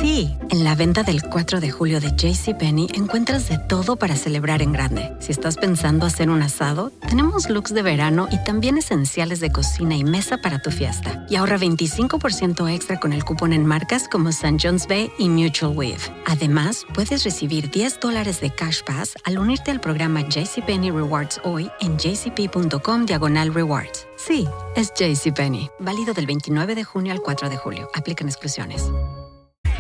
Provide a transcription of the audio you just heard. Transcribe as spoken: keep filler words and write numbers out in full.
Sí, en la venta del cuatro de julio de JCPenney encuentras de todo para celebrar en grande. Si estás pensando hacer un asado, tenemos looks de verano y también esenciales de cocina y mesa para tu fiesta. Y ahorra veinticinco por ciento extra con el cupón en marcas como Saint John's Bay y Mutual Weave. Además, puedes recibir diez dólares de Cash Pass al unirte al programa JCPenney Rewards hoy en jcp.com diagonal rewards. Sí, es JCPenney. Válido del veintinueve de junio al cuatro de julio. Aplican exclusiones.